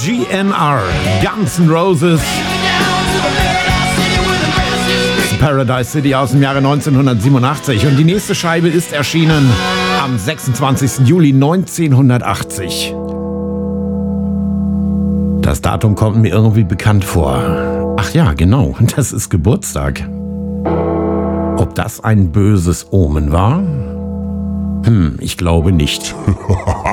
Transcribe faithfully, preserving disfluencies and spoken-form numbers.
G N R, Guns N' Roses. Paradise City aus dem Jahre neunzehnhundertsiebenundachtzig. Und die nächste Scheibe ist erschienen am sechsundzwanzigsten Juli neunzehnhundertachtzig. Das Datum kommt mir irgendwie bekannt vor. Ach ja, genau, das ist Geburtstag. Ob das ein böses Omen war? Hm, ich glaube nicht.